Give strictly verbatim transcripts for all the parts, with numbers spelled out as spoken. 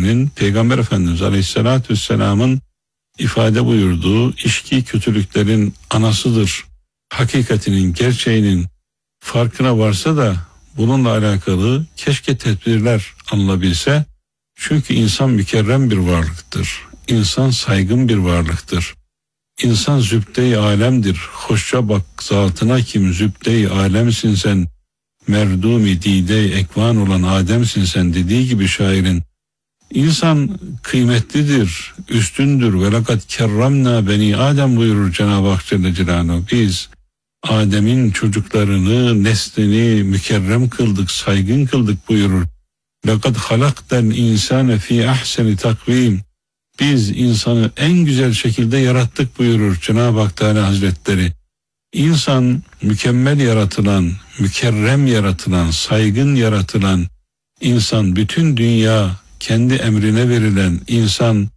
içkinin Peygamber Efendimiz Aleyhisselatü Vesselam'ın ifade buyurduğu içki kötülüklerin anasıdır, hakikatinin, gerçeğinin farkına varsa da bununla alakalı keşke tedbirler alınabilse. Çünkü insan mükerrem bir varlıktır. İnsan saygın bir varlıktır. İnsan zübde-i alemdir. Hoşça bak zatına kim, zübde-i alemsin sen. Merdumi dide ekvan olan Adem'sin sen dediği gibi şairin. İnsan kıymetlidir, üstündür. Ve lekad kerramna beni Adem buyurur Cenab-ı Hak Celle Celaluhu. Biz Adem'in çocuklarını, neslini mükerrem kıldık, saygın kıldık buyurur. Lekad halaktel insane fi ahseni takvim. Biz insanı en güzel şekilde yarattık buyurur Cenab-ı Hak Teala Hazretleri. İnsan mükemmel yaratılan, mükerrem yaratılan, saygın yaratılan insan, bütün dünya kendi emrine verilen insan,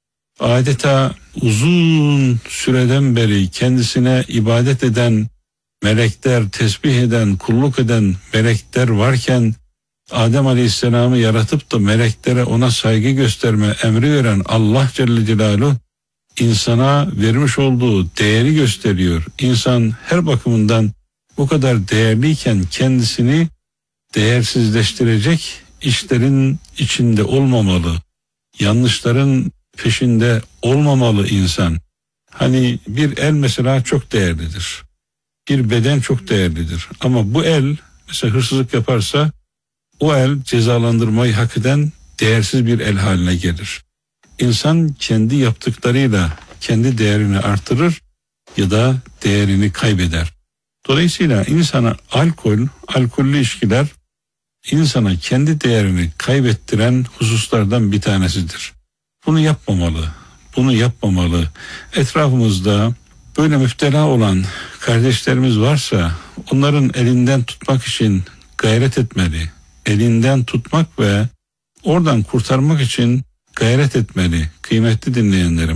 adeta uzun süreden beri kendisine ibadet eden melekler, tesbih eden, kulluk eden melekler varken Adem Aleyhisselam'ı yaratıp da meleklere ona saygı gösterme emri veren Allah Celle Celaluhu insana vermiş olduğu değeri gösteriyor. İnsan her bakımından bu kadar değerliyken kendisini değersizleştirecek işlerin içinde olmamalı. Yanlışların peşinde olmamalı insan. Hani bir el mesela çok değerlidir. Bir beden çok değerlidir. Ama bu el mesela hırsızlık yaparsa o el cezalandırmayı hak eden değersiz bir el haline gelir. İnsan kendi yaptıklarıyla kendi değerini artırır ya da değerini kaybeder. Dolayısıyla insana alkol, alkollü içkiler insana kendi değerini kaybettiren hususlardan bir tanesidir. Bunu yapmamalı, bunu yapmamalı. Etrafımızda böyle müptela olan kardeşlerimiz varsa onların elinden tutmak için gayret etmeli. Elinden tutmak ve oradan kurtarmak için gayret etmeli kıymetli dinleyenlerim.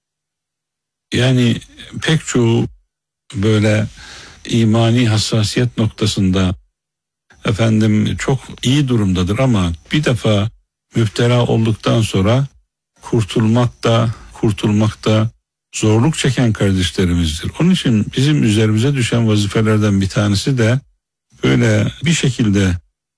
Yani pek çoğu böyle imani hassasiyet noktasında efendim çok iyi durumdadır ama bir defa müptela olduktan sonra kurtulmakta, kurtulmakta zorluk çeken kardeşlerimizdir. Onun için bizim üzerimize düşen vazifelerden bir tanesi de böyle bir şekilde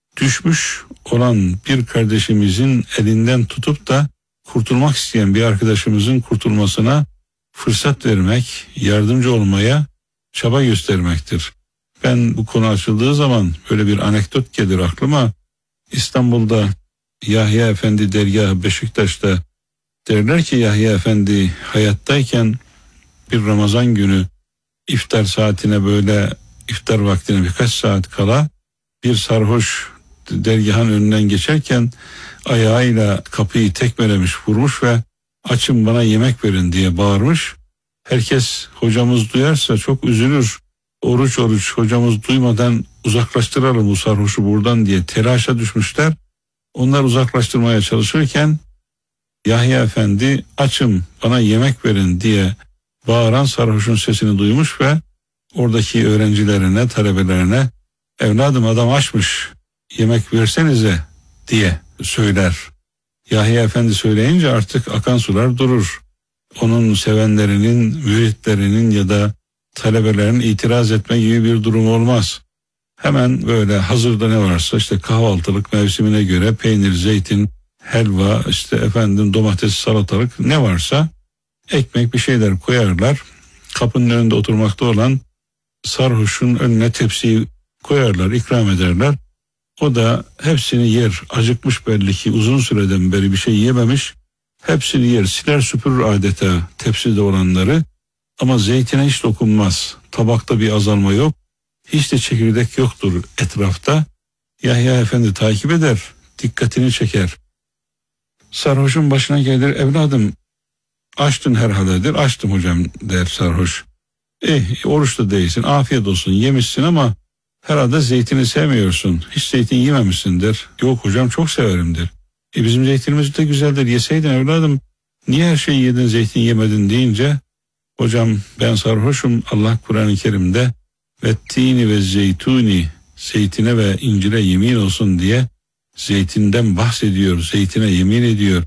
düşmüş olan bir kardeşimizin elinden tutup da kurtulmak isteyen bir arkadaşımızın kurtulmasına fırsat vermek, yardımcı olmaya çaba göstermektir. Ben bu konu açıldığı zaman böyle bir anekdot gelir aklıma. İstanbul'da Yahya Efendi dergahı Beşiktaş'ta derler ki Yahya Efendi hayattayken bir Ramazan günü iftar saatine böyle iftar vaktine birkaç saat kala bir sarhoş dergahın önünden geçerken ayağıyla kapıyı tekmelemiş, vurmuş ve açın bana yemek verin diye bağırmış. Herkes hocamız duyarsa çok üzülür. Oruç oruç hocamız duymadan uzaklaştıralım bu sarhoşu buradan diye telaşa düşmüşler. Onlar uzaklaştırmaya çalışırken Yahya Efendi açım bana yemek verin diye bağıran sarhoşun sesini duymuş ve oradaki öğrencilerine, talebelerine evladım adam açmış yemek versenize diye söyler. Yahya Efendi söyleyince artık akan sular durur. Onun sevenlerinin, müritlerinin ya da talebelerinin itiraz etme gibi bir durum olmaz. Hemen böyle hazırda ne varsa işte kahvaltılık mevsimine göre peynir, zeytin, helva, işte efendim domates, salatalık ne varsa ekmek bir şeyler koyarlar. Kapının önünde oturmakta olan sarhoşun önüne tepsiyi koyarlar, ikram ederler. O da hepsini yer. Acıkmış belli ki uzun süreden beri bir şey yememiş. Hepsini yer, siler süpürür adeta tepside olanları. Ama zeytine hiç dokunmaz. Tabakta bir azalma yok. Hiç de çekirdek yoktur etrafta. Yahya Efendi takip eder, dikkatini çeker. Sarhoşun başına gelir, evladım açtın herhalde der. Açtım hocam der sarhoş. Eh oruçta değilsin, afiyet olsun yemişsin ama herhalde zeytini sevmiyorsun. Hiç zeytin yememişsin der. Yok hocam çok severim der. E bizim zeytinimiz de güzeldir, yeseydin evladım. Niye her şeyi yedin zeytin yemedin deyince hocam ben sarhoşum, Allah Kur'an-ı Kerim'de ve tini ve zeytuni, zeytine ve incire yemin olsun diye zeytinden bahsediyor, zeytine yemin ediyor.